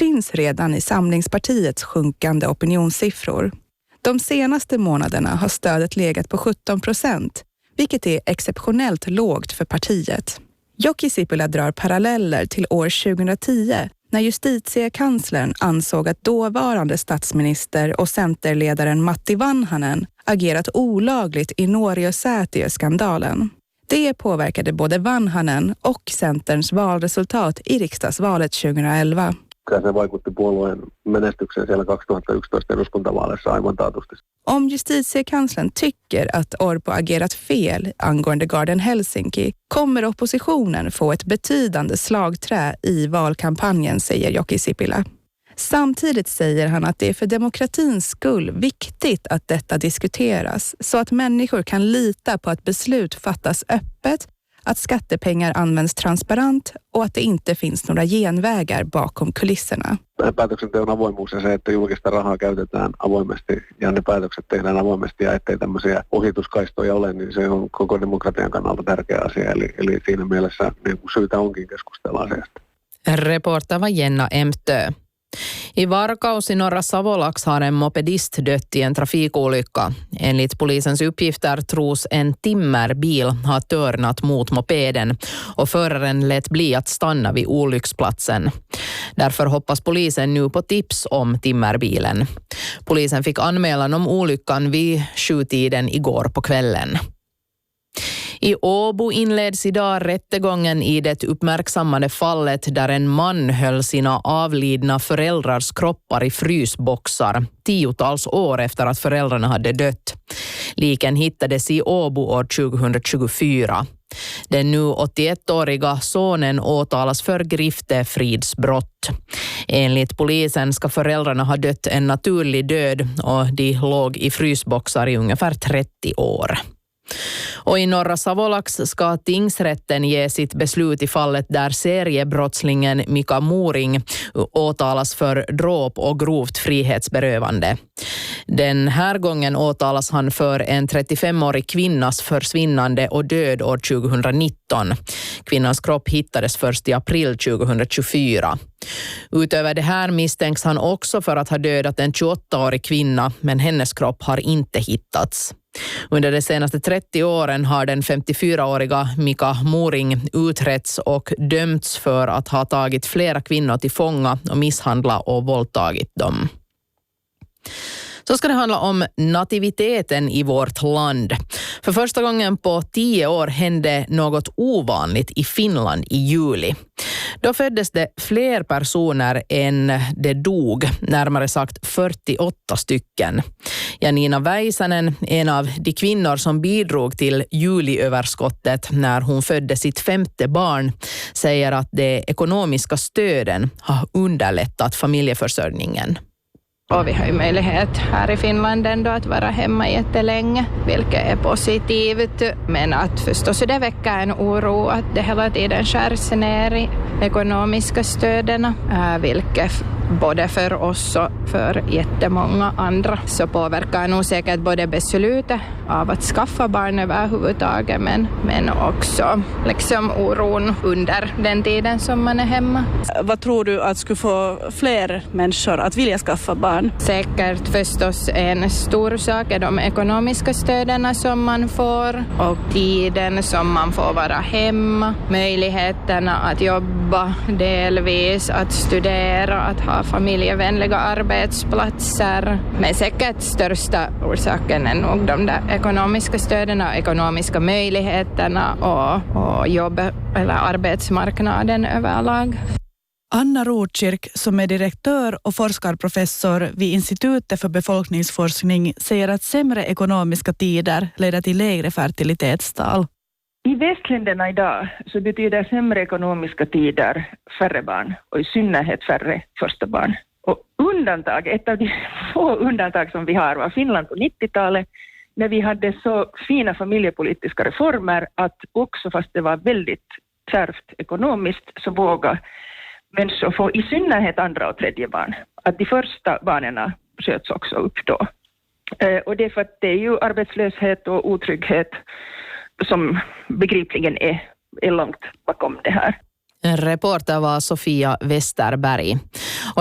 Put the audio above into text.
syns redan i Samlingspartiets sjunkande opinionssiffror. De senaste månaderna har stödet legat på 17%, vilket är exceptionellt lågt för partiet. Jocki Sipilä drar paralleller till år 2010 när justitiekanslern ansåg att dåvarande statsminister och centerledaren Matti Vanhanen agerat olagligt i Nuoriosäätiö-skandalen. Det påverkade både Vanhanen och Centerns valresultat i riksdagsvalet 2011. Kyllä se vaikutti puolueen menestykseen siellä 2011 eduskuntavaaleissa aivan taatusti. Om justitiekanslern tycker att Orpo agerat fel angående Garden Helsinki kommer oppositionen få ett betydande slagträ i valkampanjen, säger Jocki Sipilä. Samtidigt säger han att det är för demokratins skull viktigt att detta diskuteras så att människor kan lita på att beslut fattas öppet, att skattepengar används transparent och att det inte finns några genvägar bakom kulisserna. Päätöksenteon avoimuus ja se, että julkista rahaa käytetään avoimesti ja ne päätökset tehdään avoimesti ja ettei tämmöisiä ohituskaistoja ole, niin se on koko demokratian kannalta tärkeä asia. Eli siinä mielessä niin syytä onkin keskustella asiasta. Reporter var Jenna Emtö. I Varkaus i norra Savolax har en mopedist dött i en trafikolycka. Enligt polisens uppgifter tros en timmerbil ha törnat mot mopeden och föraren lät bli att stanna vid olycksplatsen. Därför hoppas polisen nu på tips om timmerbilen. Polisen fick anmälan om olyckan vid 7-tiden igår på kvällen. I Åbo inleds idag rättegången i det uppmärksammade fallet där en man höll sina avlidna föräldrars kroppar i frysboxar 10-tals år efter att föräldrarna hade dött. Liken hittades i Åbo år 2024. Den nu 81-åriga sonen åtalas för griftefridsbrott. Enligt polisen ska föräldrarna ha dött en naturlig död och de låg i frysboxar i ungefär 30 år. Och i norra Savolax ska tingsrätten ge sitt beslut i fallet där seriebrottslingen Mika Moring åtalas för dråp och grovt frihetsberövande. Den här gången åtalas han för en 35-årig kvinnas försvinnande och död år 2019. Kvinnans kropp hittades först i april 2024. Utöver det här misstänks han också för att ha dödat en 28-årig kvinna, men hennes kropp har inte hittats. Under de senaste 30 åren har den 54-åriga Mika Moring utretts och dömts för att ha tagit flera kvinnor till fånga och misshandlat och våldtagit dem. Så ska det handla om nativiteten i vårt land. För första gången på 10 år hände något ovanligt i Finland i juli. Då föddes det fler personer än det dog, närmare sagt 48 stycken. Janina Väisänen, en av de kvinnor som bidrog till juliöverskottet när hon födde sitt 5:e barn, säger att de ekonomiska stöden har underlättat familjeförsörjningen. Och vi har ju möjlighet här i Finland ändå att vara hemma jättelänge, vilket är positivt. Men att förstås det väcker en oro att det hela tiden skärs ner i ekonomiska stöden, vilket både för oss och för jättemånga andra så påverkar nog säkert både beslutet av att skaffa barn överhuvudtaget men också liksom oron under den tiden som man är hemma. Vad tror du att skulle få fler människor att vilja skaffa barn? Säkert förstås en stor sak är de ekonomiska stöden som man får och tiden som man får vara hemma, möjligheterna att jobba delvis, att studera, att ha familjevänliga arbetsplatser. Men säkert största orsaken är nog de där ekonomiska stöden och ekonomiska möjligheterna och jobb eller arbetsmarknaden överlag. Anna Rotkirk, som är direktör och forskarprofessor vid Institutet för befolkningsforskning, säger att sämre ekonomiska tider leder till lägre fertilitetstal. I västländerna idag så betyder sämre ekonomiska tider färre barn och i synnerhet färre första barn. Och undantag, ett av de få undantag som vi har var Finland på 90-talet när vi hade så fina familjepolitiska reformer att också fast det var väldigt kärvt ekonomiskt så våga människor få i synnerhet andra och tredje barn. Att de första barnen sköts också upp då. Och det är för att det är ju arbetslöshet och otrygghet som begripligen är långt bakom det här. En reporter var Sofia Westerberg.